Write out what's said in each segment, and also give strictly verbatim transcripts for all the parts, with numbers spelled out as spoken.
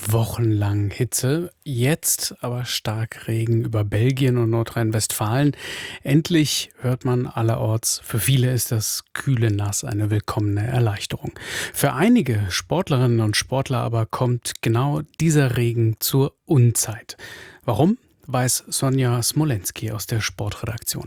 Wochenlang Hitze, jetzt aber stark Regen über Belgien und Nordrhein-Westfalen. Endlich hört man allerorts, für viele ist das kühle Nass eine willkommene Erleichterung. Für einige Sportlerinnen und Sportler aber kommt genau dieser Regen zur Unzeit. Warum, weiß Sonja Smolenski aus der Sportredaktion.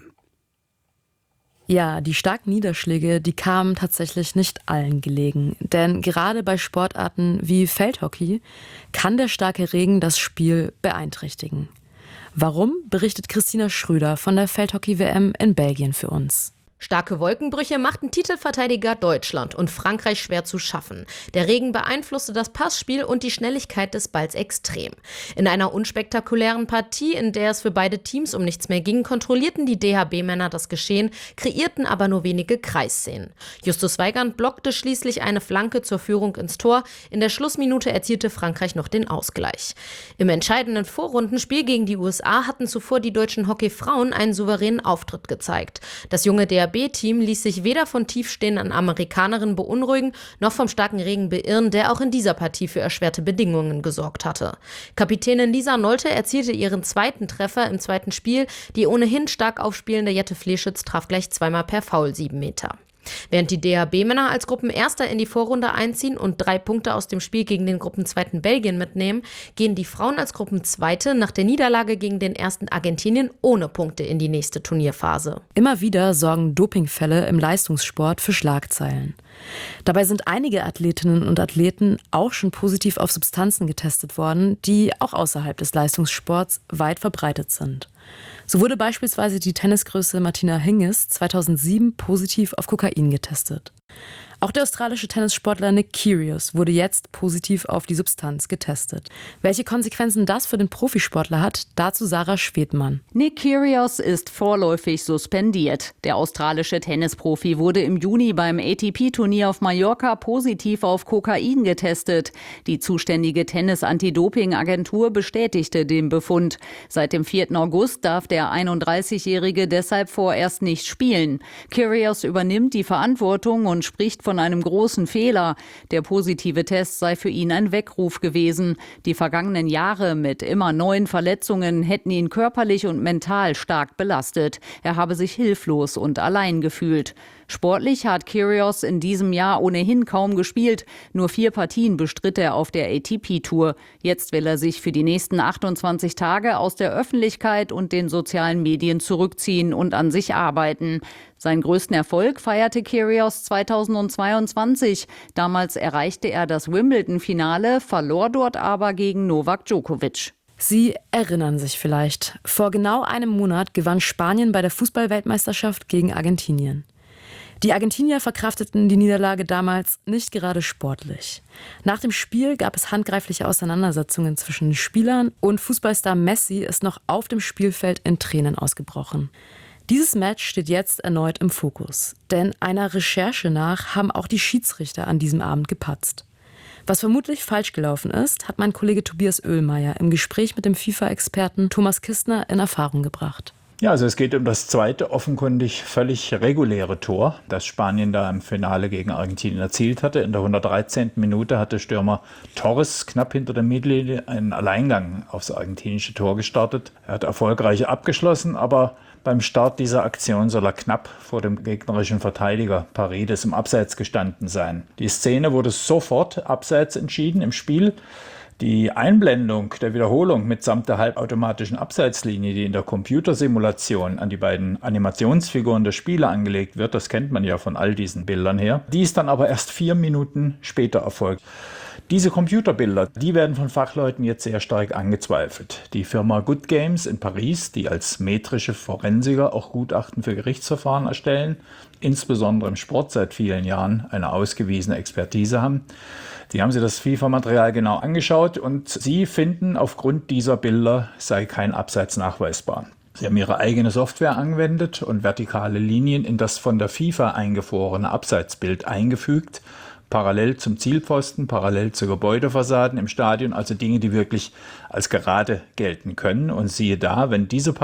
Ja, die starken Niederschläge, die kamen tatsächlich nicht allen gelegen. Denn gerade bei Sportarten wie Feldhockey kann der starke Regen das Spiel beeinträchtigen. Warum, berichtet Christina Schröder von der Feldhockey-W M in Belgien für uns. Starke Wolkenbrüche machten Titelverteidiger Deutschland und Frankreich schwer zu schaffen. Der Regen beeinflusste das Passspiel und die Schnelligkeit des Balls extrem. In einer unspektakulären Partie, in der es für beide Teams um nichts mehr ging, kontrollierten die D H B-Männer das Geschehen, kreierten aber nur wenige Kreisszenen. Justus Weigand blockte schließlich eine Flanke zur Führung ins Tor. In der Schlussminute erzielte Frankreich noch den Ausgleich. Im entscheidenden Vorrundenspiel gegen die U S A hatten zuvor die deutschen Hockeyfrauen einen souveränen Auftritt gezeigt. Das junge D H B-Team ließ sich weder von tiefstehenden Amerikanerinnen beunruhigen, noch vom starken Regen beirren, der auch in dieser Partie für erschwerte Bedingungen gesorgt hatte. Kapitänin Lisa Nolte erzielte ihren zweiten Treffer im zweiten Spiel. Die ohnehin stark aufspielende Jette Fleschitz traf gleich zweimal per Foul sieben Meter. Während die D H B-Männer als Gruppenerster in die Vorrunde einziehen und drei Punkte aus dem Spiel gegen den Gruppenzweiten Belgien mitnehmen, gehen die Frauen als Gruppenzweite nach der Niederlage gegen den ersten Argentinien ohne Punkte in die nächste Turnierphase. Immer wieder sorgen Dopingfälle im Leistungssport für Schlagzeilen. Dabei sind einige Athletinnen und Athleten auch schon positiv auf Substanzen getestet worden, die auch außerhalb des Leistungssports weit verbreitet sind. So wurde beispielsweise die Tennisgröße Martina Hingis zweitausendsieben positiv auf Kokain getestet. Auch der australische Tennissportler Nick Kyrgios wurde jetzt positiv auf die Substanz getestet. Welche Konsequenzen das für den Profisportler hat, dazu Sarah Schwedmann. Nick Kyrgios ist vorläufig suspendiert. Der australische Tennisprofi wurde im Juni beim A T P-Turnier auf Mallorca positiv auf Kokain getestet. Die zuständige Tennis-Anti-Doping-Agentur bestätigte den Befund. Seit dem vierten August darf der einunddreißigjährige deshalb vorerst nicht spielen. Kyrgios übernimmt die Verantwortung und spricht von einem großen Fehler. Der positive Test sei für ihn ein Weckruf gewesen. Die vergangenen Jahre mit immer neuen Verletzungen hätten ihn körperlich und mental stark belastet. Er habe sich hilflos und allein gefühlt. Sportlich hat Kyrgios in diesem Jahr ohnehin kaum gespielt. Nur vier Partien bestritt er auf der A T P-Tour. Jetzt will er sich für die nächsten achtundzwanzig Tage aus der Öffentlichkeit und den sozialen Medien zurückziehen und an sich arbeiten. Seinen größten Erfolg feierte Kyrgios zweitausendzweiundzwanzig. Damals erreichte er das Wimbledon-Finale, verlor dort aber gegen Novak Djokovic. Sie erinnern sich vielleicht. Vor genau einem Monat gewann Spanien bei der Fußball-Weltmeisterschaft gegen Argentinien. Die Argentinier verkrafteten die Niederlage damals nicht gerade sportlich. Nach dem Spiel gab es handgreifliche Auseinandersetzungen zwischen den Spielern und Fußballstar Messi ist noch auf dem Spielfeld in Tränen ausgebrochen. Dieses Match steht jetzt erneut im Fokus, denn einer Recherche nach haben auch die Schiedsrichter an diesem Abend gepatzt. Was vermutlich falsch gelaufen ist, hat mein Kollege Tobias Oehlmeier im Gespräch mit dem FIFA-Experten Thomas Kistner in Erfahrung gebracht. Ja, also es geht um das zweite offenkundig völlig reguläre Tor, das Spanien da im Finale gegen Argentinien erzielt hatte. In der hundertdreizehnten Minute hatte Stürmer Torres knapp hinter der Mittellinie einen Alleingang aufs argentinische Tor gestartet. Er hat erfolgreich abgeschlossen, aber beim Start dieser Aktion soll er knapp vor dem gegnerischen Verteidiger Paredes im Abseits gestanden sein. Die Szene wurde sofort abseits entschieden im Spiel. Die Einblendung der Wiederholung mitsamt der halbautomatischen Abseitslinie, die in der Computersimulation an die beiden Animationsfiguren der Spieler angelegt wird, das kennt man ja von all diesen Bildern her, die ist dann aber erst vier Minuten später erfolgt. Diese Computerbilder, die werden von Fachleuten jetzt sehr stark angezweifelt. Die Firma Good Games in Paris, die als metrische Forensiker auch Gutachten für Gerichtsverfahren erstellen, insbesondere im Sport seit vielen Jahren eine ausgewiesene Expertise haben, die haben sich das FIFA-Material genau angeschaut und sie finden, aufgrund dieser Bilder sei kein Abseits nachweisbar. Sie haben ihre eigene Software angewendet und vertikale Linien in das von der FIFA eingefrorene Abseitsbild eingefügt, parallel zum Zielpfosten, parallel zu Gebäudefassaden im Stadion, also Dinge, die wirklich als gerade gelten können. Und siehe da, wenn diese